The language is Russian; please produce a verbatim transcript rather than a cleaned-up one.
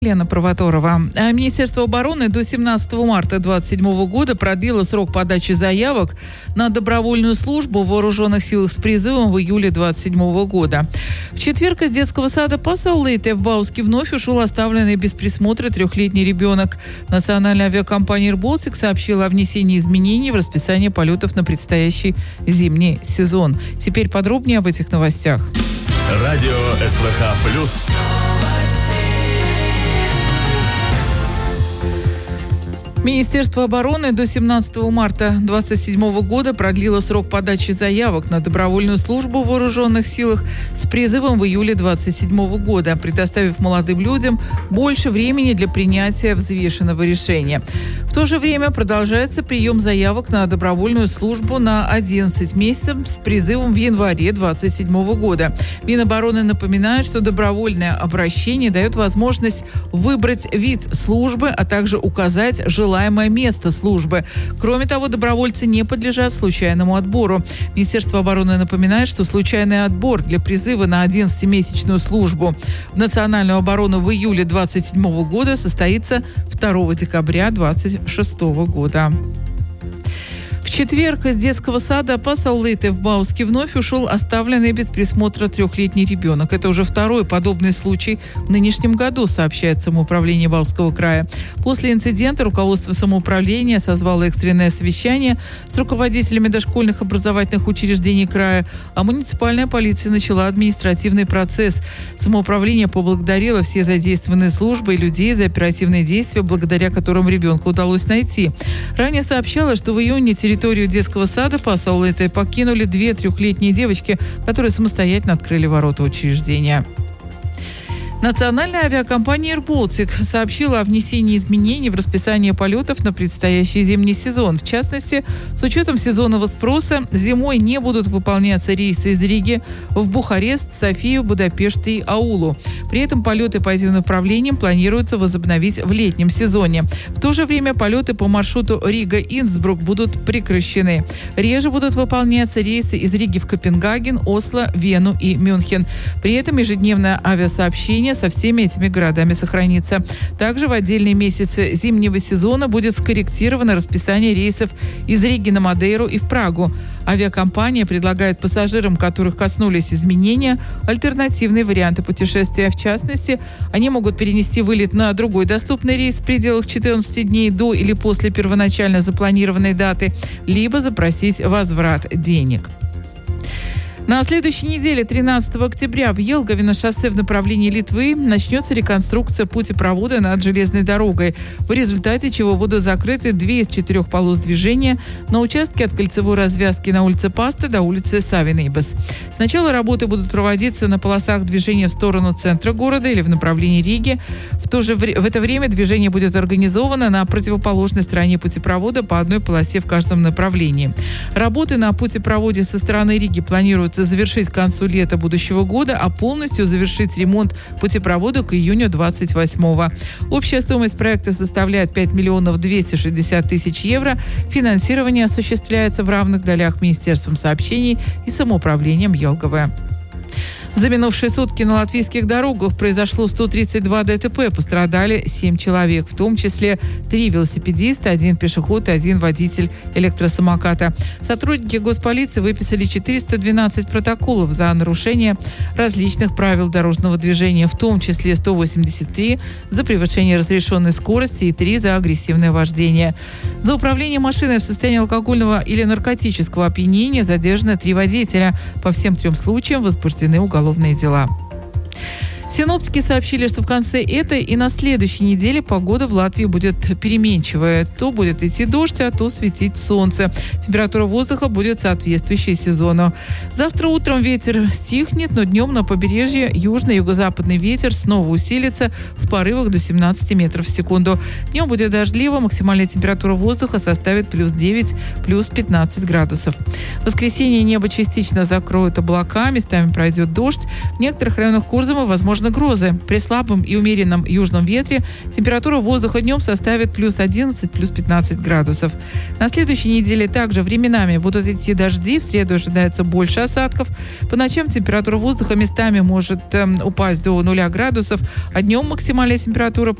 Лена Провоторова. Министерство обороны до семнадцатого марта две тысячи двадцать седьмого года продлило срок подачи заявок на добровольную службу в вооруженных силах с призывом в июле две тысячи двадцать седьмого года. В четверг из детского сада Пасаулейте в Бауске вновь ушел оставленный без присмотра трехлетний ребенок. Национальная авиакомпания «Ирболтик» сообщила о внесении изменений в расписание полетов на предстоящий зимний сезон. Теперь подробнее об этих новостях. Радио СВХ плюс. Министерство обороны до семнадцатого марта две тысячи двадцать седьмого года продлило срок подачи заявок на добровольную службу в вооруженных силах с призывом в июле две тысячи двадцать седьмого года, предоставив молодым людям больше времени для принятия взвешенного решения. В то же время продолжается прием заявок на добровольную службу на одиннадцать месяцев с призывом в январе две тысячи двадцать седьмого года. Минобороны напоминает, что добровольное обращение дает возможность выбрать вид службы, а также указать желание желаемое место службы. Кроме того, добровольцы не подлежат случайному отбору. Министерство обороны напоминает, что случайный отбор для призыва на одиннадцатимесячную службу в национальную оборону в июле две тысячи двадцать седьмого года состоится второго декабря две тысячи двадцать шестого года. В четверг из детского сада Пасаулейте в Бауске вновь ушел оставленный без присмотра трехлетний ребенок. Это уже второй подобный случай в нынешнем году, сообщает самоуправление Баусского края. После инцидента руководство самоуправления созвало экстренное совещание с руководителями дошкольных образовательных учреждений края, а муниципальная полиция начала административный процесс. Самоуправление поблагодарило все задействованные службы и людей за оперативные действия, благодаря которым ребенку удалось найти. Ранее сообщалось, что в июне территорию Территорию детского сада Пасаулейте покинули две трехлетние девочки, которые самостоятельно открыли ворота учреждения. Национальная авиакомпания «Ирболтик» сообщила о внесении изменений в расписание полетов на предстоящий зимний сезон. В частности, с учетом сезонного спроса, зимой не будут выполняться рейсы из Риги в Бухарест, Софию, Будапешт и Аулу. При этом полеты по этим направлениям планируется возобновить в летнем сезоне. В то же время полеты по маршруту Рига-Инсбрук будут прекращены. Реже будут выполняться рейсы из Риги в Копенгаген, Осло, Вену и Мюнхен. При этом ежедневное авиасообщение со всеми этими городами сохранится. Также в отдельные месяцы зимнего сезона будет скорректировано расписание рейсов из Риги на Мадейру и в Прагу. Авиакомпания предлагает пассажирам, которых коснулись изменения, альтернативные варианты путешествия. В частности, они могут перенести вылет на другой доступный рейс в пределах четырнадцати дней до или после первоначально запланированной даты, либо запросить возврат денег. На следующей неделе, тринадцатого октября, в Елгове на шоссе в направлении Литвы начнется реконструкция путепровода над железной дорогой, в результате чего будут закрыты две из четырех полос движения на участке от кольцевой развязки на улице Паста до улицы Савинейбас. Сначала работы будут проводиться на полосах движения в сторону центра города или в направлении Риги. В, то же, в это время движение будет организовано на противоположной стороне путепровода по одной полосе в каждом направлении. Работы на путепроводе со стороны Риги планируются завершить к концу лета будущего года, а полностью завершить ремонт путепровода к июню двадцать восьмого. Общая стоимость проекта составляет пять миллионов двести шестьдесят тысяч евро. Финансирование осуществляется в равных долях Министерством сообщений и самоуправлением Елговы. За минувшие сутки на латвийских дорогах произошло сто тридцать два ДТП, пострадали семь человек, в том числе три велосипедиста, один пешеход и один водитель электросамоката. Сотрудники госполиции выписали четыреста двенадцать протоколов за нарушение различных правил дорожного движения, в том числе сто восемьдесят три за превышение разрешенной скорости и три за агрессивное вождение. За управление машиной в состоянии алкогольного или наркотического опьянения задержаны три водителя. По всем трем случаям возбуждены уголовные дела. Синоптики сообщили, что в конце этой и на следующей неделе погода в Латвии будет переменчивая. То будет идти дождь, а то светить солнце. Температура воздуха будет соответствующей сезону. Завтра утром ветер стихнет, но днем на побережье южный и юго-западный ветер снова усилится в порывах до семнадцати метров в секунду. Днем будет дождливо, максимальная температура воздуха составит плюс девять, плюс пятнадцать градусов. В воскресенье небо частично закроют облака, местами пройдет дождь. В некоторых районах Курзама возможно возможны грозы. При слабом и умеренном южном ветре температура воздуха днем составит плюс одиннадцать, плюс пятнадцать градусов. На следующей неделе также временами будут идти дожди. В среду ожидается больше осадков. По ночам температура воздуха местами может э, упасть до нуля градусов, а днем максимальная температура